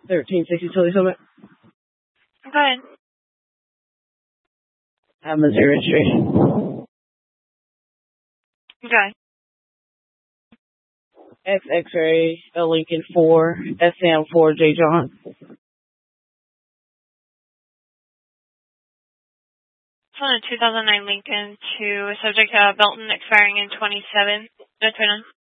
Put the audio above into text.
1360 Summit. Go ahead. Have Missouri registration. Okay. X X-ray, Lincoln 4, SM 4, J John. It's on a 2009 Lincoln to subject Belton expiring in 27. That's right on.